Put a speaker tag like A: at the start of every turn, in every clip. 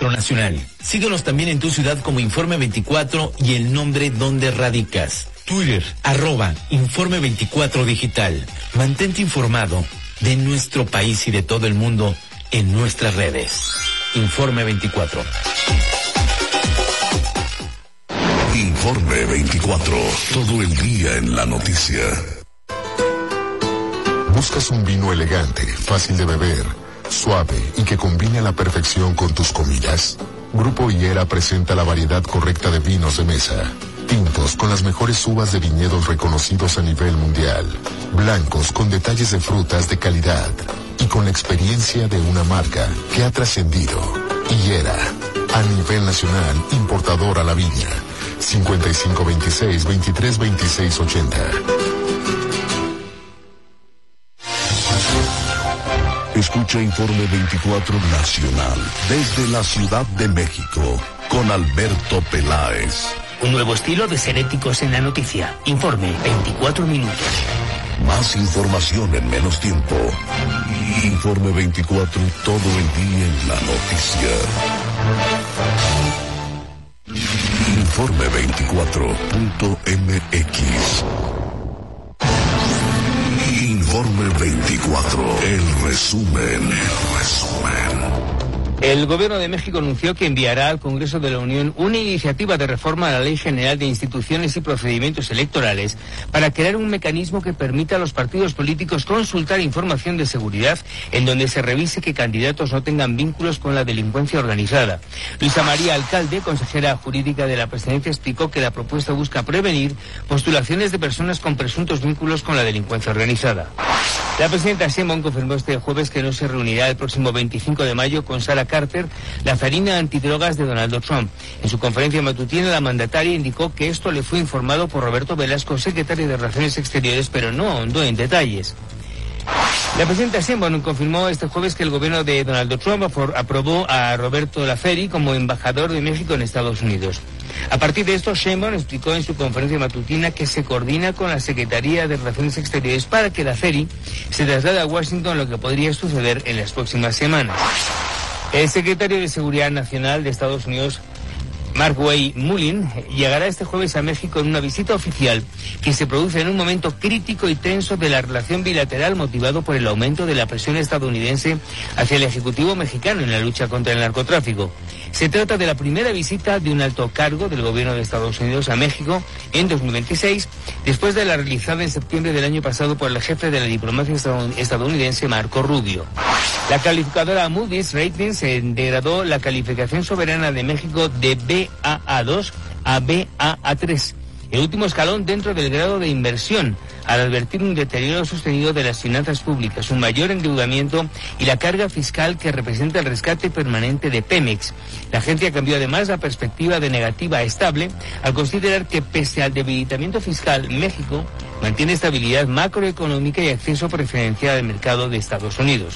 A: 24 Nacional. Síguenos también en tu ciudad como Informe 24 y el nombre donde radicas. Twitter, @Informe 24 Digital. Mantente informado de nuestro país y de todo el mundo en nuestras redes. Informe 24.
B: Informe 24. Todo el día en la noticia.
C: ¿Buscas un vino elegante, fácil de beber, suave y que combine a la perfección con tus comidas? Grupo Higuera presenta la variedad correcta de vinos de mesa. Tintos con las mejores uvas de viñedos reconocidos a nivel mundial. Blancos con detalles de frutas de calidad. Y con la experiencia de una marca que ha trascendido. Higuera, a nivel nacional, importador a la viña. 5526-232680.
B: Escucha Informe 24 Nacional desde la Ciudad de México con Alberto Peláez.
D: Un nuevo estilo de ser éticos en la noticia. Informe 24 minutos.
B: Más información en menos tiempo. Informe 24 todo el día en la noticia. Informe 24.mx. Informe 24. El resumen.
D: El Gobierno de México anunció que enviará al Congreso de la Unión una iniciativa de reforma a la Ley General de Instituciones y Procedimientos Electorales para crear un mecanismo que permita a los partidos políticos consultar información de seguridad en donde se revise que candidatos no tengan vínculos con la delincuencia organizada. Luisa María Alcalde, consejera jurídica de la Presidencia, explicó que la propuesta busca prevenir postulaciones de personas con presuntos vínculos con la delincuencia organizada. La presidenta Sheinbaum confirmó este jueves que no se reunirá el próximo 25 de mayo con Sarah Carter, la zarina antidrogas de Donald Trump. En su conferencia matutina, la mandataria indicó que esto le fue informado por Roberto Velasco, secretario de Relaciones Exteriores, pero no ahondó en detalles. La presidenta Sheinbaum confirmó este jueves que el gobierno de Donald Trump aprobó a Roberto Laferi como embajador de México en Estados Unidos. A partir de esto, Sheinbaum explicó en su conferencia matutina que se coordina con la Secretaría de Relaciones Exteriores para que Laferi se traslade a Washington, lo que podría suceder en las próximas semanas. El secretario de Seguridad Nacional de Estados Unidos, Markwayne Mullin, llegará este jueves a México en una visita oficial que se produce en un momento crítico y tenso de la relación bilateral motivado por el aumento de la presión estadounidense hacia el Ejecutivo mexicano en la lucha contra el narcotráfico. Se trata de la primera visita de un alto cargo del gobierno de Estados Unidos a México en 2026, después de la realizada en septiembre del año pasado por el jefe de la diplomacia estadounidense, Marco Rubio. La calificadora Moody's Ratings degradó la calificación soberana de México de Baa2 a Baa3, el último escalón dentro del grado de inversión, al advertir un deterioro sostenido de las finanzas públicas, un mayor endeudamiento y la carga fiscal que representa el rescate permanente de Pemex. La agencia cambió además la perspectiva de negativa a estable al considerar que pese al debilitamiento fiscal, México mantiene estabilidad macroeconómica y acceso preferencial al mercado de Estados Unidos.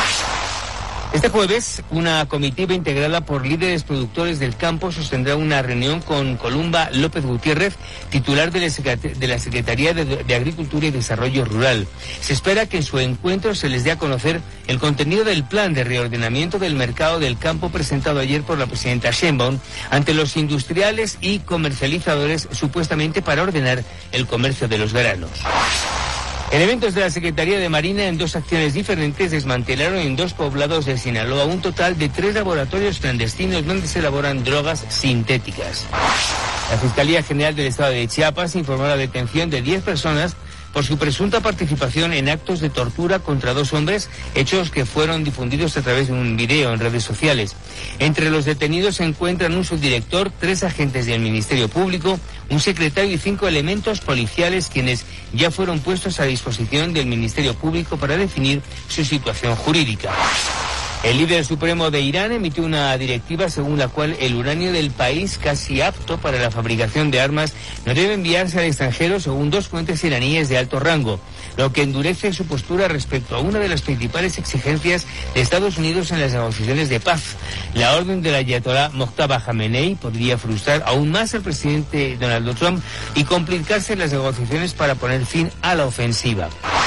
D: Este jueves, una comitiva integrada por líderes productores del campo sostendrá una reunión con Columba López Gutiérrez, titular de la Secretaría de Agricultura y Desarrollo Rural. Se espera que en su encuentro se les dé a conocer el contenido del plan de reordenamiento del mercado del campo presentado ayer por la presidenta Sheinbaum ante los industriales y comercializadores, supuestamente para ordenar el comercio de los granos. Elementos de la Secretaría de Marina en dos acciones diferentes desmantelaron en dos poblados de Sinaloa un total de 3 laboratorios clandestinos donde se elaboran drogas sintéticas. La Fiscalía General del Estado de Chiapas informó la detención de 10 personas por su presunta participación en actos de tortura contra 2 hombres, hechos que fueron difundidos a través de un video en redes sociales. Entre los detenidos se encuentran un subdirector, 3 agentes del Ministerio Público, un secretario y 5 elementos policiales, quienes ya fueron puestos a disposición del Ministerio Público para definir su situación jurídica. El líder supremo de Irán emitió una directiva según la cual el uranio del país, casi apto para la fabricación de armas, no debe enviarse al extranjero, según 2 fuentes iraníes de alto rango, lo que endurece su postura respecto a una de las principales exigencias de Estados Unidos en las negociaciones de paz. La orden del ayatolá Mojtaba Khamenei podría frustrar aún más al presidente Donald Trump y complicarse las negociaciones para poner fin a la ofensiva.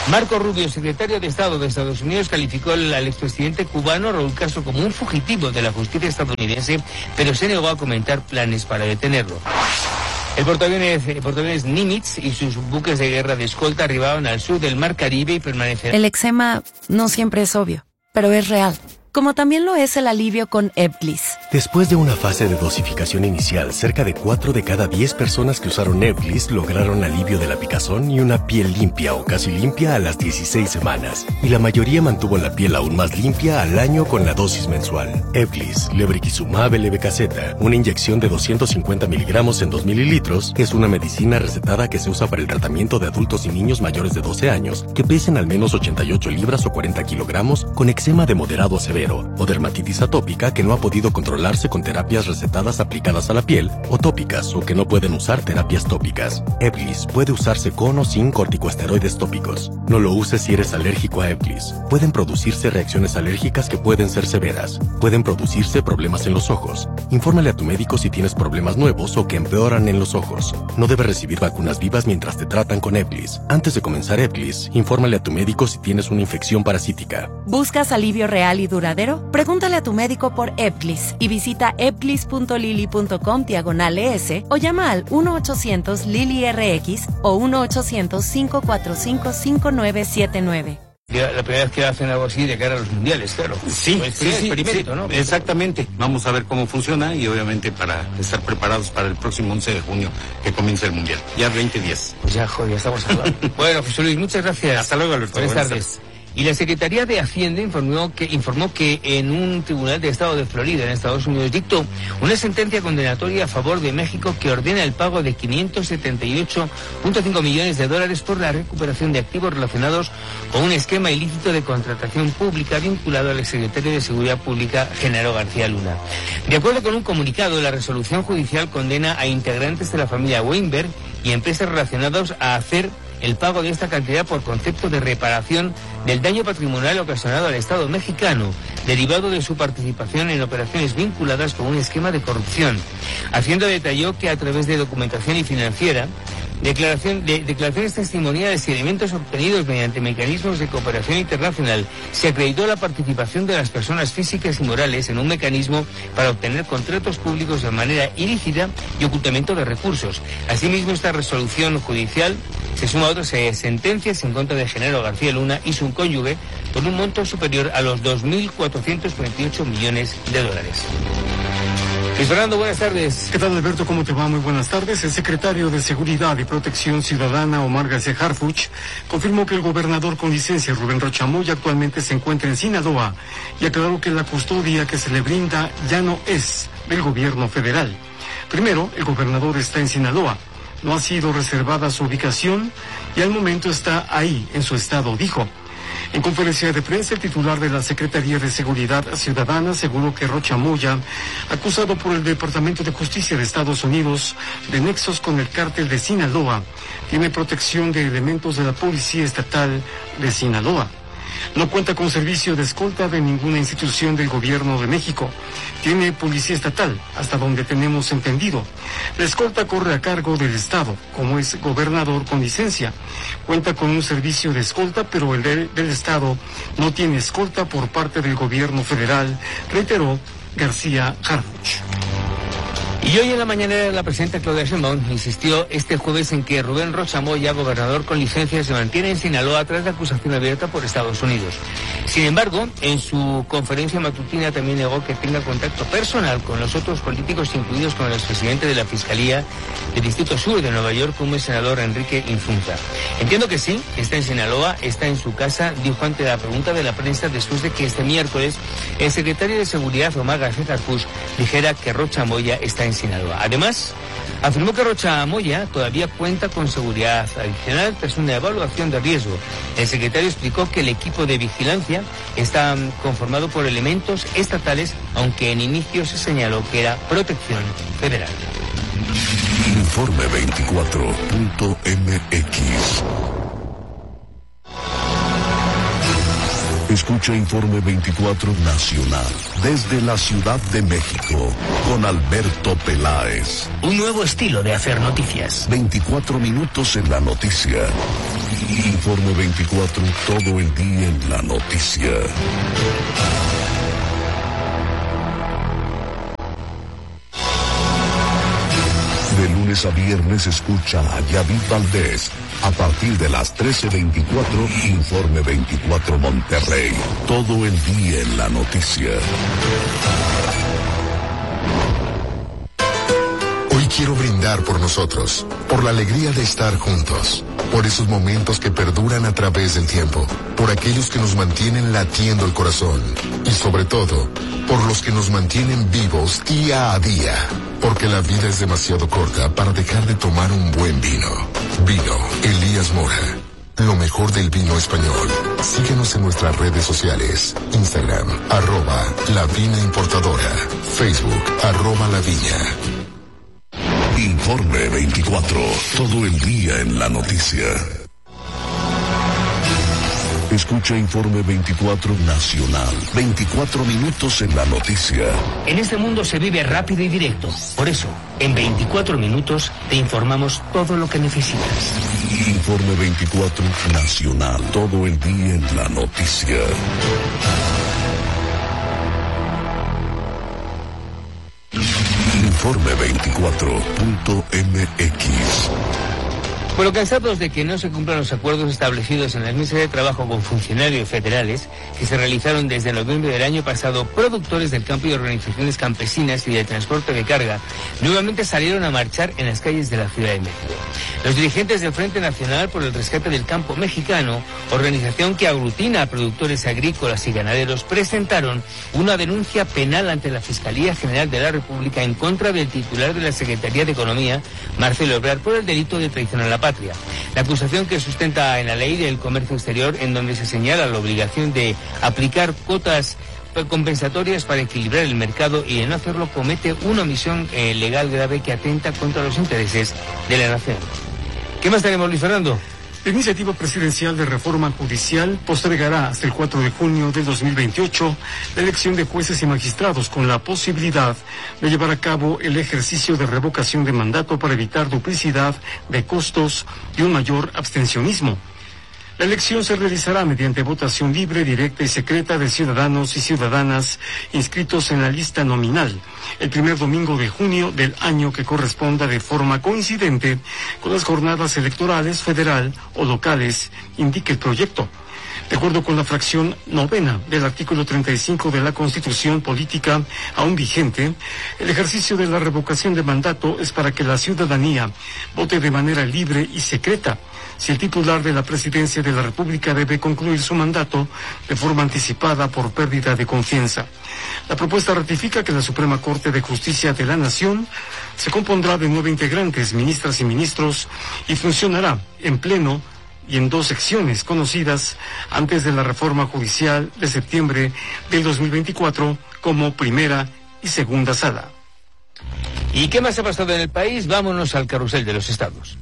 D: Marco Rubio, secretario de Estado de Estados Unidos, calificó al expresidente cubano Raúl Castro como un fugitivo de la justicia estadounidense, pero se negó a comentar planes para detenerlo. El portaaviones Nimitz y sus buques de guerra de escolta arribaron al sur del Mar Caribe y permanecerán.
E: El eczema no siempre es obvio, pero es real. Como también lo es el alivio con Ebglyss.
F: Después de una fase de dosificación inicial, cerca de 4 de cada 10 personas que usaron Ebglyss lograron alivio de la picazón y una piel limpia o casi limpia a las 16 semanas. Y la mayoría mantuvo la piel aún más limpia al año con la dosis mensual. Ebglyss, lebrikizumab LBKZ, una inyección de 250 miligramos en 2 mililitros, es una medicina recetada que se usa para el tratamiento de adultos y niños mayores de 12 años que pesen al menos 88 libras o 40 kilogramos con eczema de moderado a severo o dermatitis atópica que no ha podido controlarse con terapias recetadas aplicadas a la piel o tópicas o que no pueden usar terapias tópicas. Ebglyss puede usarse con o sin corticosteroides tópicos. No lo uses si eres alérgico a Ebglyss. Pueden producirse reacciones alérgicas que pueden ser severas. Pueden producirse problemas en los ojos. Infórmale a tu médico si tienes problemas nuevos o que empeoran en los ojos. No debes recibir vacunas vivas mientras te tratan con Ebglyss. Antes de comenzar Ebglyss, infórmale a tu médico si tienes una infección parasítica.
E: ¿Buscas alivio real y duradero? Pregúntale a tu médico por Ebglyss y visita ebglyss.lily.com/ES o llama al 1-800-LILY-RX o 1-800-545-5979.
D: La primera vez que hacen algo así de cara a los mundiales, claro.
G: Sí,
D: experimento, ¿no?
G: Exactamente. Vamos a ver cómo funciona y obviamente para estar preparados para el próximo 11 de junio que comienza el mundial. Ya 20 días.
D: Pues ya, joder, ya estamos hablando. Bueno, José Luis, muchas gracias.
G: Hasta luego, Alberto.
D: Buenas tardes. Y la Secretaría de Hacienda informó que en un tribunal de Estado de Florida, en Estados Unidos, dictó una sentencia condenatoria a favor de México que ordena el pago de $578.5 millones por la recuperación de activos relacionados con un esquema ilícito de contratación pública vinculado al exsecretario de Seguridad Pública, Genaro García Luna. De acuerdo con un comunicado, la resolución judicial condena a integrantes de la familia Weinberg y empresas relacionadas a hacer el pago de esta cantidad por concepto de reparación del daño patrimonial ocasionado al Estado mexicano, derivado de su participación en operaciones vinculadas con un esquema de corrupción. Hacienda detalló que a través de documentación y financiera, declaraciones testimoniales y elementos obtenidos mediante mecanismos de cooperación internacional, se acreditó la participación de las personas físicas y morales en un mecanismo para obtener contratos públicos de manera ilícita y ocultamiento de recursos. Asimismo, esta resolución judicial se suma a otras sentencias en contra de Genaro García Luna y su cónyuge por un monto superior a los $2.448 millones. Luis Fernando, buenas tardes.
H: ¿Qué tal, Alberto? ¿Cómo te va? Muy buenas tardes. El secretario de Seguridad y Protección Ciudadana, Omar García Harfuch, confirmó que el gobernador con licencia, Rubén Rocha Moya, actualmente se encuentra en Sinaloa y aclaró que la custodia que se le brinda ya no es del gobierno federal. Primero, el gobernador está en Sinaloa. No ha sido reservada su ubicación y al momento está ahí, en su estado, dijo. En conferencia de prensa, el titular de la Secretaría de Seguridad Ciudadana aseguró que Rocha Moya, acusado por el Departamento de Justicia de Estados Unidos de nexos con el cártel de Sinaloa, tiene protección de elementos de la Policía Estatal de Sinaloa. No cuenta con servicio de escolta de ninguna institución del gobierno de México. Tiene policía estatal, hasta donde tenemos entendido. La escolta corre a cargo del Estado, como es gobernador con licencia. Cuenta con un servicio de escolta, pero el del Estado no tiene escolta por parte del gobierno federal, reiteró García Harfuch.
D: Y hoy en la mañanera la presidenta Claudia Sheinbaum insistió este jueves en que Rubén Rocha Moya, gobernador con licencia, se mantiene en Sinaloa tras la acusación abierta por Estados Unidos. Sin embargo, en su conferencia matutina también negó que tenga contacto personal con los otros políticos, incluidos con el expresidente de la Fiscalía del Distrito Sur de Nueva York, como el senador Enrique Insunza. Entiendo que sí, está en Sinaloa, está en su casa, dijo ante la pregunta de la prensa después de que este miércoles el secretario de Seguridad, Omar García Harfuch, dijera que Rocha Moya está en Sinaloa. Además, afirmó que Rocha Moya todavía cuenta con seguridad adicional tras una evaluación de riesgo. El secretario explicó que el equipo de vigilancia está conformado por elementos estatales, aunque en inicio se señaló que era protección federal.
B: Informe 24.mx. Escucha Informe 24 Nacional desde la Ciudad de México con Alberto Peláez.
A: Un nuevo estilo de hacer noticias.
B: 24 minutos en la noticia. Informe 24, todo el día en la noticia. De lunes a viernes escucha a David Valdés. A partir de las 13:24, Informe 24 Monterrey. Todo el día en la noticia.
C: Hoy quiero brindar por nosotros, por la alegría de estar juntos, por esos momentos que perduran a través del tiempo, por aquellos que nos mantienen latiendo el corazón y sobre todo, por los que nos mantienen vivos día a día, porque la vida es demasiado corta para dejar de tomar un buen vino. Vino Elías Mora, lo mejor del vino español. Síguenos en nuestras redes sociales, Instagram, @La-Vina-Importadora, Facebook, @La Viña.
B: Informe 24, todo el día en la noticia. Escucha Informe 24 Nacional, 24 minutos en la noticia.
D: En este mundo se vive rápido y directo. Por eso, en 24 minutos te informamos todo lo que necesitas.
B: Informe 24 Nacional, todo el día en la noticia. Informe 24.mx.
D: Bueno, cansados de que no se cumplan los acuerdos establecidos en las mesas de trabajo con funcionarios federales que se realizaron desde noviembre del año pasado, productores del campo y organizaciones campesinas y de transporte de carga nuevamente salieron a marchar en las calles de la Ciudad de México. Los dirigentes del Frente Nacional por el Rescate del Campo Mexicano, organización que aglutina a productores agrícolas y ganaderos, presentaron una denuncia penal ante la Fiscalía General de la República en contra del titular de la Secretaría de Economía, Marcelo Ebrard, por el delito de traición a la patria. La acusación que sustenta en la Ley del Comercio Exterior, en donde se señala la obligación de aplicar cuotas compensatorias para equilibrar el mercado y de no hacerlo comete una omisión legal grave que atenta contra los intereses de la nación. ¿Qué más tenemos, Luis Fernando?
H: La iniciativa presidencial de reforma judicial postergará hasta el 4 de junio del 2028 la elección de jueces y magistrados con la posibilidad de llevar a cabo el ejercicio de revocación de mandato para evitar duplicidad de costos y un mayor abstencionismo. La elección se realizará mediante votación libre, directa y secreta de ciudadanos y ciudadanas inscritos en la lista nominal, el primer domingo de junio del año que corresponda de forma coincidente con las jornadas electorales federal o locales, indica el proyecto. De acuerdo con la fracción 9 del artículo 35 de la Constitución Política aún vigente, el ejercicio de la revocación de mandato es para que la ciudadanía vote de manera libre y secreta. Si el titular de la presidencia de la República debe concluir su mandato de forma anticipada por pérdida de confianza. La propuesta ratifica que la Suprema Corte de Justicia de la Nación se compondrá de 9 integrantes, ministras y ministros, y funcionará en pleno y en 2 secciones conocidas antes de la reforma judicial de septiembre del 2024 como primera y segunda sala.
D: ¿Y qué más ha pasado en el país? Vámonos al carrusel de los estados.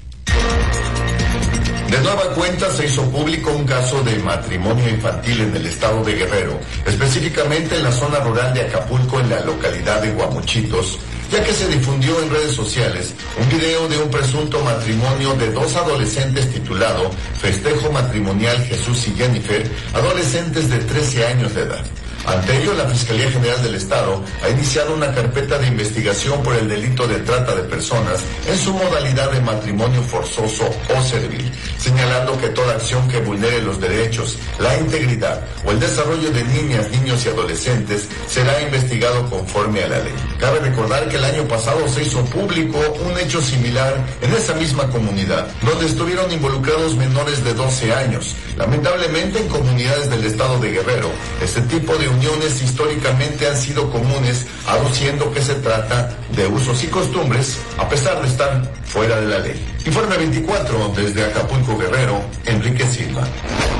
I: De nueva cuenta se hizo público un caso de matrimonio infantil en el estado de Guerrero, específicamente en la zona rural de Acapulco, en la localidad de Guamuchitos, ya que se difundió en redes sociales un video de un presunto matrimonio de 2 adolescentes titulado Festejo Matrimonial Jesús y Jennifer, adolescentes de 13 años de edad. Ante ello, la Fiscalía General del Estado ha iniciado una carpeta de investigación por el delito de trata de personas en su modalidad de matrimonio forzoso o servil, señalando que toda acción que vulnere los derechos, la integridad o el desarrollo de niñas, niños y adolescentes será investigado conforme a la ley. Cabe recordar que el año pasado se hizo público un hecho similar en esa misma comunidad, donde estuvieron involucrados menores de 12 años. Lamentablemente, en comunidades del estado de Guerrero, este tipo de uniones históricamente han sido comunes, aduciendo que se trata de usos y costumbres, a pesar de estar fuera de la ley. Informe 24, desde Acapulco, Guerrero, Enrique Silva.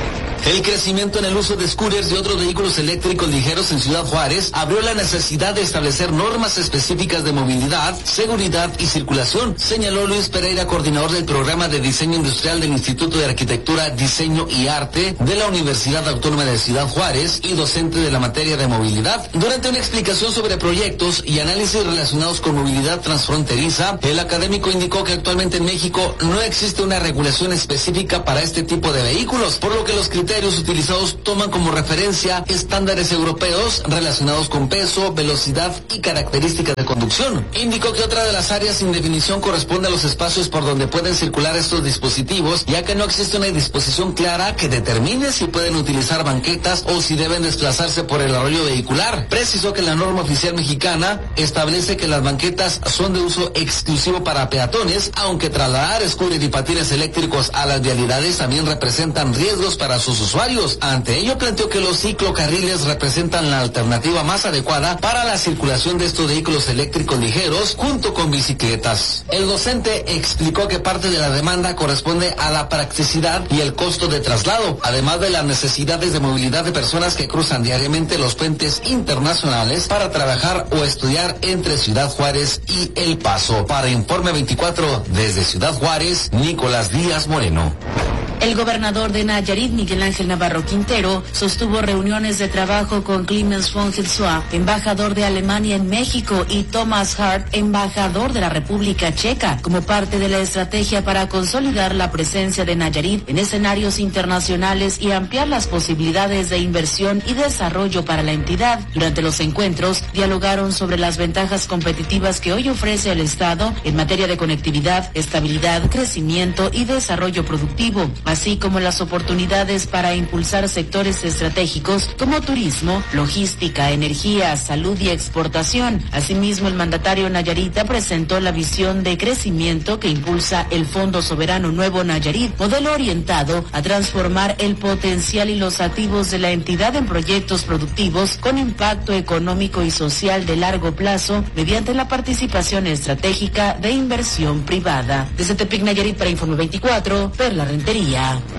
J: El crecimiento en el uso de scooters y otros vehículos eléctricos ligeros en Ciudad Juárez abrió la necesidad de establecer normas específicas de movilidad, seguridad y circulación, señaló Luis Pereira, coordinador del programa de diseño industrial del Instituto de Arquitectura, Diseño y Arte de la Universidad Autónoma de Ciudad Juárez y docente de la materia de movilidad. Durante una explicación sobre proyectos y análisis relacionados con movilidad transfronteriza, el académico indicó que actualmente en México no existe una regulación específica para este tipo de vehículos, por lo que los criterios utilizados toman como referencia estándares europeos relacionados con peso, velocidad y características de conducción. Indicó que otra de las áreas sin definición corresponde a los espacios por donde pueden circular estos dispositivos, ya que no existe una disposición clara que determine si pueden utilizar banquetas o si deben desplazarse por el arroyo vehicular. Precisó que la norma oficial mexicana establece que las banquetas son de uso exclusivo para peatones, aunque trasladar scooter y patines eléctricos a las vialidades también representan riesgos para sus usuarios. Ante ello planteó que los ciclocarriles representan la alternativa más adecuada para la circulación de estos vehículos eléctricos ligeros junto con bicicletas. El docente explicó que parte de la demanda corresponde a la practicidad y el costo de traslado, además de las necesidades de movilidad de personas que cruzan diariamente los puentes internacionales para trabajar o estudiar entre Ciudad Juárez y El Paso. Para Informe 24 desde Ciudad Juárez, Nicolás Díaz Moreno.
K: El gobernador de Nayarit, Miguel Ángel Navarro Quintero, sostuvo reuniones de trabajo con Clemens von Hilsua, embajador de Alemania en México, y Thomas Hart, embajador de la República Checa, como parte de la estrategia para consolidar la presencia de Nayarit en escenarios internacionales y ampliar las posibilidades de inversión y desarrollo para la entidad. Durante los encuentros, dialogaron sobre las ventajas competitivas que hoy ofrece el Estado en materia de conectividad, estabilidad, crecimiento y desarrollo productivo, así como las oportunidades para impulsar sectores estratégicos como turismo, logística, energía, salud y exportación. Asimismo, el mandatario nayarita presentó la visión de crecimiento que impulsa el Fondo Soberano Nuevo Nayarit, modelo orientado a transformar el potencial y los activos de la entidad en proyectos productivos con impacto económico y social de largo plazo mediante la participación estratégica de inversión privada. Desde Tepic, Nayarit, para Informe 24, Perla Rentería.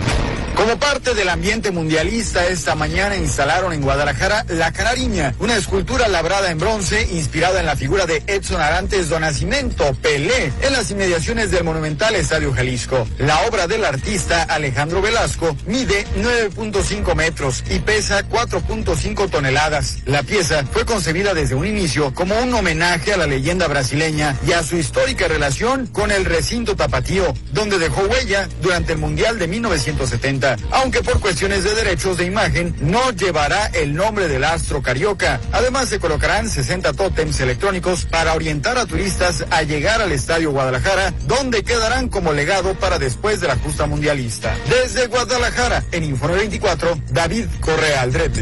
L: Como parte del ambiente mundialista, esta mañana instalaron en Guadalajara La Canariña, una escultura labrada en bronce inspirada en la figura de Edson Arantes do Nascimento, Pelé, en las inmediaciones del monumental Estadio Jalisco. La obra del artista Alejandro Velasco mide 9.5 metros y pesa 4.5 toneladas. La pieza fue concebida desde un inicio como un homenaje a la leyenda brasileña y a su histórica relación con el recinto tapatío, donde dejó huella durante el Mundial de 1970. Aunque por cuestiones de derechos de imagen no llevará el nombre del astro carioca. Además se colocarán 60 tótems electrónicos para orientar a turistas a llegar al Estadio Guadalajara, donde quedarán como legado para después de la justa mundialista. Desde Guadalajara, en Informe 24, David Correa Aldrete.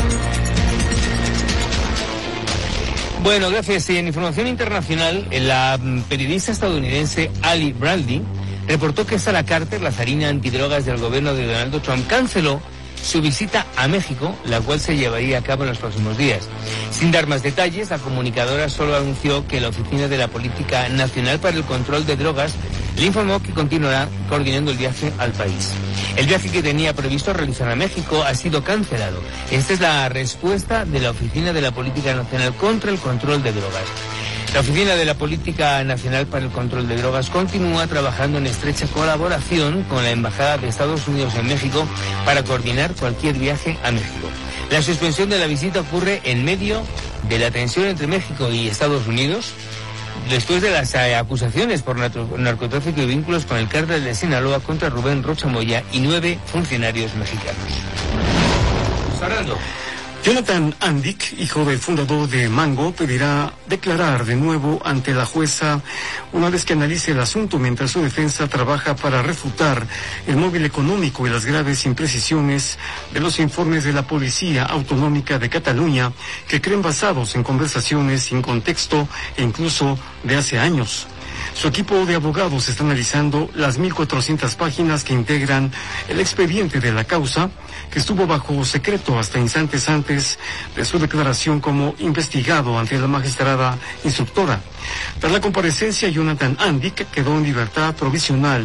D: Bueno, gracias. Y en información internacional, la periodista estadounidense Ali Bradley reportó que Sarah Carter, la zarina antidrogas del gobierno de Donald Trump, canceló su visita a México, la cual se llevaría a cabo en los próximos días. Sin dar más detalles, la comunicadora solo anunció que la Oficina de la Política Nacional para el Control de Drogas le informó que continuará coordinando el viaje al país. El viaje que tenía previsto realizar a México ha sido cancelado. Esta es la respuesta de la Oficina de la Política Nacional contra el Control de Drogas. La Oficina de la Política Nacional para el Control de Drogas continúa trabajando en estrecha colaboración con la Embajada de Estados Unidos en México para coordinar cualquier viaje a México. La suspensión de la visita ocurre en medio de la tensión entre México y Estados Unidos, después de las acusaciones por narcotráfico y vínculos con el cártel de Sinaloa contra Rubén Rocha Moya y 9 funcionarios mexicanos. Fernando.
H: Jonathan Andic, hijo del fundador de Mango, pedirá declarar de nuevo ante la jueza una vez que analice el asunto, mientras su defensa trabaja para refutar el móvil económico y las graves imprecisiones de los informes de la Policía Autonómica de Cataluña, que creen basados en conversaciones sin contexto e incluso de hace años. Su equipo de abogados está analizando las 1.400 páginas que integran el expediente de la causa, que estuvo bajo secreto hasta instantes antes de su declaración como investigado ante la magistrada instructora. Tras la comparecencia, Jonathan Andic quedó en libertad provisional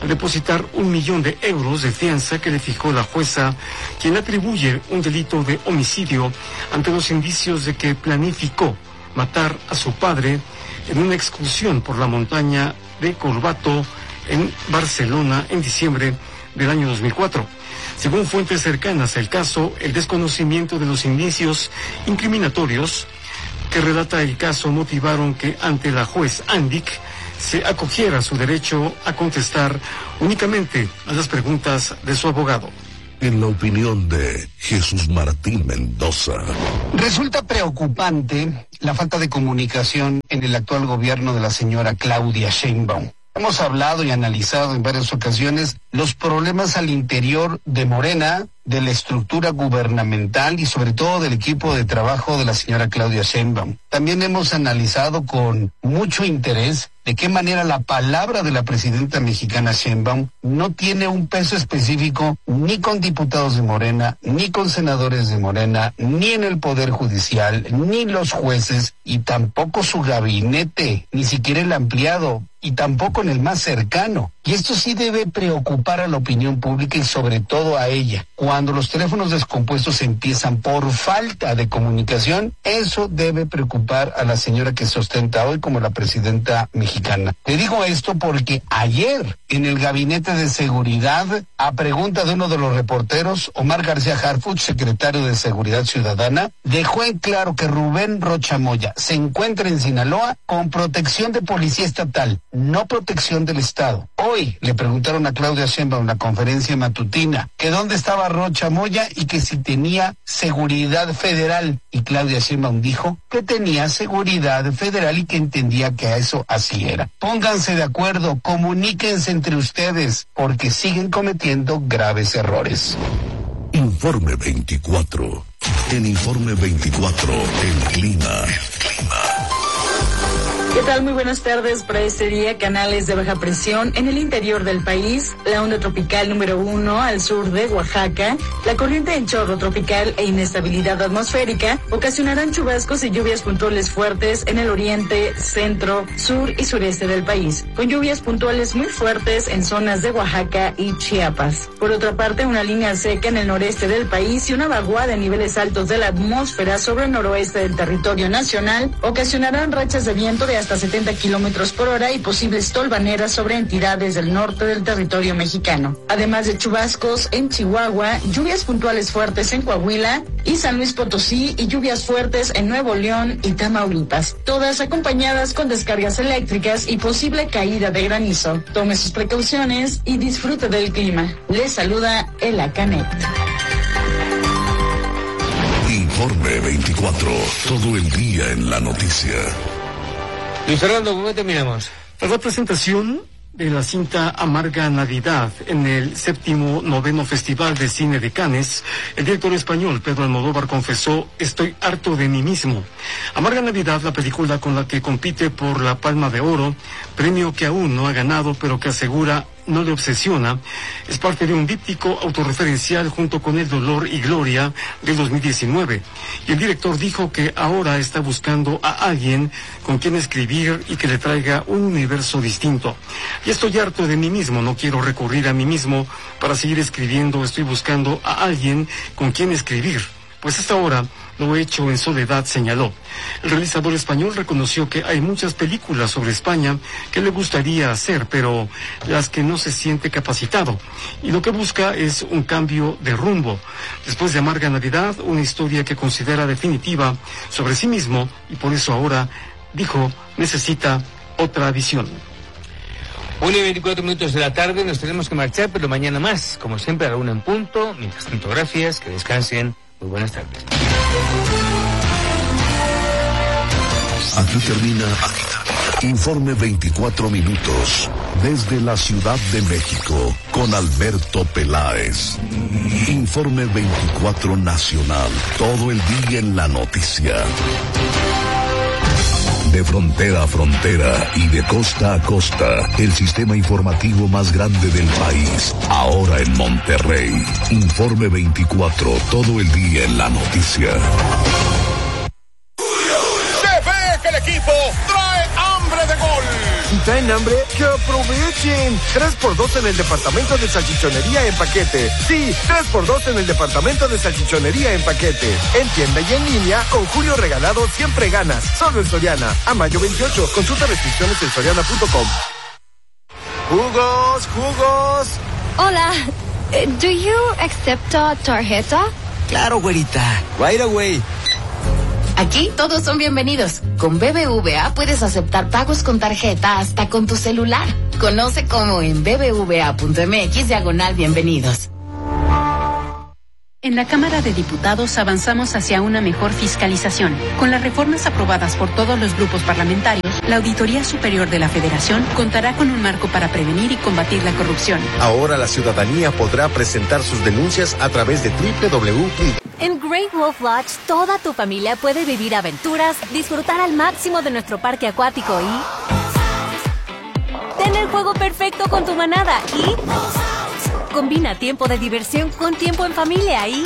H: al depositar 1 millón de euros de fianza que le fijó la jueza, quien atribuye un delito de homicidio ante los indicios de que planificó matar a su padre en una excursión por la montaña de Corbato en Barcelona en diciembre del año 2004. Según fuentes cercanas al caso, el desconocimiento de los indicios incriminatorios que relata el caso motivaron que ante la juez Andic se acogiera a su derecho a contestar únicamente a las preguntas de su abogado.
B: En la opinión de Jesús Martín Mendoza.
M: Resulta preocupante la falta de comunicación en el actual gobierno de la señora Claudia Sheinbaum. Hemos hablado y analizado en varias ocasiones los problemas al interior de Morena, de la estructura gubernamental y sobre todo del equipo de trabajo de la señora Claudia Sheinbaum. También hemos analizado con mucho interés de qué manera la palabra de la presidenta mexicana Sheinbaum no tiene un peso específico ni con diputados de Morena, ni con senadores de Morena, ni en el Poder Judicial, ni los jueces, y tampoco su gabinete, ni siquiera el ampliado, y tampoco en el más cercano. Y esto sí debe preocupar a la opinión pública y sobre todo a ella. Cuando los teléfonos descompuestos empiezan por falta de comunicación, eso debe preocupar a la señora que se ostenta hoy como la presidenta mexicana. Le digo esto porque ayer en el Gabinete de Seguridad, a pregunta de uno de los reporteros, Omar García Harfuch, secretario de Seguridad Ciudadana, dejó en claro que Rubén Rocha Moya se encuentra en Sinaloa con protección de policía estatal, no protección del Estado. Hoy le preguntaron a Claudia Sheinbaum en la conferencia matutina que dónde estaba Rocha Moya y que si tenía seguridad federal. Y Claudia Sheinbaum dijo que tenía seguridad federal y que entendía que a eso así era. Pónganse de acuerdo, comuníquense entre ustedes, porque siguen cometiendo graves errores.
B: Informe 24. En Informe 24, el clima.
N: ¿Qué tal? Muy buenas tardes. Para este día, canales de baja presión en el interior del país, la onda tropical número 1 al sur de Oaxaca, la corriente en chorro tropical e inestabilidad atmosférica ocasionarán chubascos y lluvias puntuales fuertes en el oriente, centro, sur y sureste del país, con lluvias puntuales muy fuertes en zonas de Oaxaca y Chiapas. Por otra parte, una línea seca en el noreste del país y una vaguada en niveles altos de la atmósfera sobre el noroeste del territorio nacional ocasionarán rachas de viento de hasta 70 kilómetros por hora y posibles tolvaneras sobre entidades del norte del territorio mexicano. Además de chubascos en Chihuahua, lluvias puntuales fuertes en Coahuila y San Luis Potosí y lluvias fuertes en Nuevo León y Tamaulipas, todas acompañadas con descargas eléctricas y posible caída de granizo. Tome sus precauciones y disfrute del clima. Les saluda Ela Canet.
B: Informe 24, todo el día en la noticia.
D: Luis Fernando, ¿cómo terminamos?
H: La presentación de la cinta Amarga Navidad en el 7º Festival de Cine de Cannes, el director español Pedro Almodóvar confesó: estoy harto de mí mismo. Amarga Navidad, la película con la que compite por la Palma de Oro, premio que aún no ha ganado pero que asegura no le obsesiona, es parte de un díptico autorreferencial junto con El Dolor y Gloria del 2019. Y el director dijo que ahora está buscando a alguien con quien escribir y que le traiga un universo distinto. Y estoy harto de mí mismo, no quiero recurrir a mí mismo para seguir escribiendo, estoy buscando a alguien con quien escribir. Pues hasta ahora lo he hecho en soledad, señaló. El realizador español reconoció que hay muchas películas sobre España que le gustaría hacer, pero las que no se siente capacitado. Y lo que busca es un cambio de rumbo. Después de Amarga Navidad, una historia que considera definitiva sobre sí mismo y por eso ahora, dijo, necesita otra visión.
D: 1:24 de la tarde, nos tenemos que marchar, pero mañana más, como siempre, a la 1 en punto. Mientras tanto, gracias, que descansen. Muy buenas tardes.
B: Aquí termina Informe 24 minutos desde la Ciudad de México con Alberto Peláez. Informe 24 nacional, todo el día en la noticia. De frontera a frontera y de costa a costa, el sistema informativo más grande del país, ahora en Monterrey. Informe 24, todo el día en la noticia.
O: Se ve que el equipo trae hambre de gol. ¿Traen hambre? ¡Que aprovechen! 3x2 en el departamento de salchichonería en paquete. Sí, 3x2 en el departamento de salchichonería en paquete. En tienda y en línea, con Julio Regalado siempre ganas. Solo en Soriana. A mayo 28. Consulta restricciones en soriana.com. ¡Jugos!
P: Hola, ¿do you accept tarjeta?
Q: Claro, güerita. Right away.
K: Aquí todos son bienvenidos. Con BBVA puedes aceptar pagos con tarjeta hasta con tu celular. Conoce cómo en bbva.mx/bienvenidos.
R: En la Cámara de Diputados avanzamos hacia una mejor fiscalización. Con las reformas aprobadas por todos los grupos parlamentarios, la Auditoría Superior de la Federación contará con un marco para prevenir y combatir la corrupción.
S: Ahora la ciudadanía podrá presentar sus denuncias a través de www.
T: En Great Wolf Lodge, toda tu familia puede vivir aventuras, disfrutar al máximo de nuestro parque acuático y tener juego perfecto con tu manada y combina tiempo de diversión con tiempo en familia y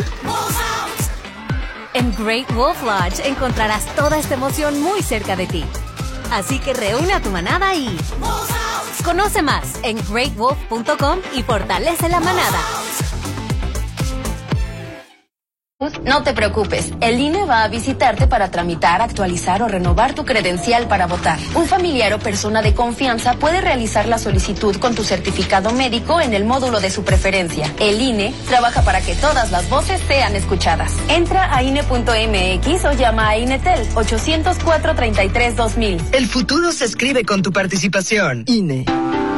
T: en Great Wolf Lodge encontrarás toda esta emoción muy cerca de ti. Así que reúne a tu manada y conoce más en greatwolf.com y fortalece la manada.
K: No te preocupes, el INE va a visitarte para tramitar, actualizar o renovar tu credencial para votar. Un familiar o persona de confianza puede realizar la solicitud con tu certificado médico en el módulo de su preferencia. El INE trabaja para que todas las voces sean escuchadas. Entra a INE.mx o llama a INETEL 804-33-2000.
Q: El futuro se escribe con tu participación. INE.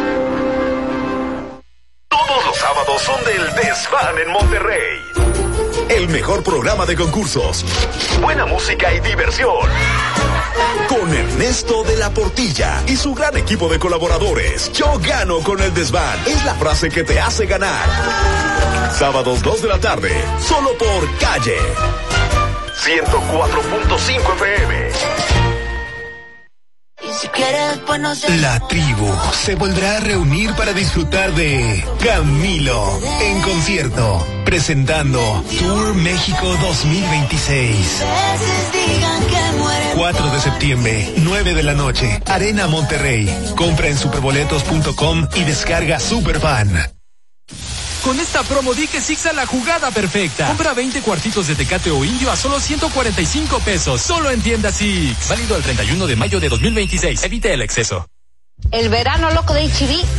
U: Todos los sábados son del Desván en Monterrey. El mejor programa de concursos, buena música y diversión. Con Ernesto de la Portilla y su gran equipo de colaboradores. Yo gano con el Desván. Es la frase que te hace ganar. Sábados 2 de la tarde, solo por Calle 104.5 FM.
V: La tribu se volverá a reunir para disfrutar de Camilo en concierto, presentando Tour México 2026. 4 de septiembre, 9 de la noche, Arena Monterrey. Compra en superboletos.com y descarga Superfan.
W: Con esta promo di que Sixa la jugada perfecta. Compra 20 cuartitos de Tecate o Indio a solo 145 pesos. Solo en tienda Six. Válido el 31 de mayo de 2026. Evite el exceso.
K: El verano loco de H-E-B